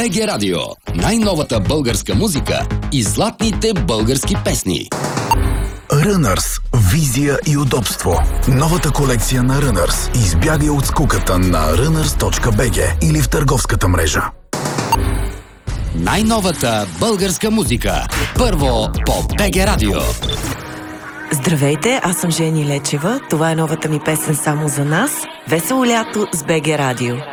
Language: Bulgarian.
БГ Радио. Най-новата българска музика и златните български песни. Runners. Визия и удобство. Новата колекция на Runners. Избягай от скуката на runners.bg или в търговската мрежа. Най-новата българска музика. Първо по БГ Радио. Здравейте, аз съм Жени Лечева. Това е новата ми песен само за нас. Весело лято с БГ Радио.